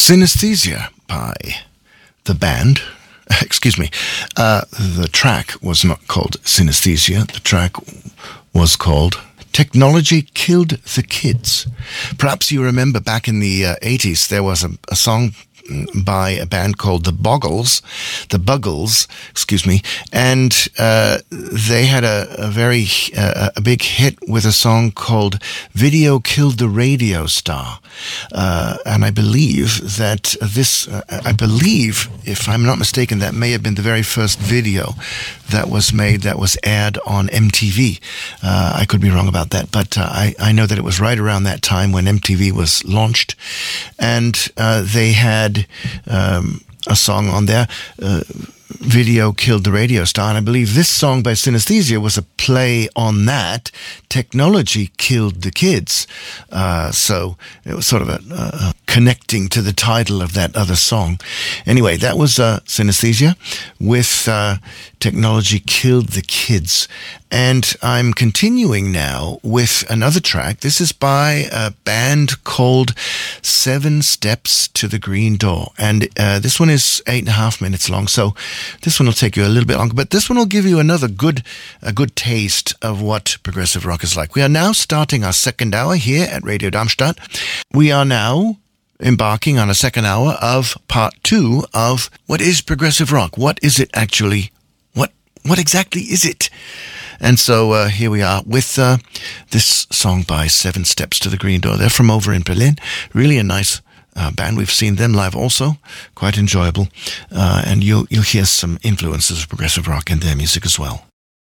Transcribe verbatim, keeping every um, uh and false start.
Synesthesia by the band. Excuse me. Uh, the track was not called Synesthesia. The track was called Technology Killed the Kids. Perhaps you remember back in the uh, eighties, there was a, a song by a band called the Boggles, the Buggles, excuse me, and uh, they had a, a very uh, a big hit with a song called "Video Killed the Radio Star," uh, and I believe that this, uh, I believe, if I'm not mistaken, that may have been the very first video that was made that was aired on M T V. Uh, I could be wrong about that, but uh, I I know that it was right around that time when M T V was launched, and uh, they had Um, a song on there, uh, Video Killed the Radio Star, and I believe this song by Synesthesia was a play on that. Technology Killed the Kids. Uh, so it was sort of a, uh, connecting to the title of that other song. Anyway, that was uh, Synesthesia with uh, Technology Killed the Kids. And I'm continuing now with another track. This is by a band called Seven Steps to the Green Door. And uh, this one is eight and a half minutes long, so this one will take you a little bit longer. But this one will give you another good, a good taste of what progressive rock is like. We are now starting our second hour here at Radio Darmstadt. We are now embarking on a second hour of part two of what is progressive rock. What is it actually? What, what exactly is it? And so uh, here we are with uh, this song by Seven Steps to the Green Door. They're from over in Berlin. Really a nice uh, band. We've seen them live also. Quite enjoyable. Uh, and you'll, you'll hear some influences of progressive rock in their music as well.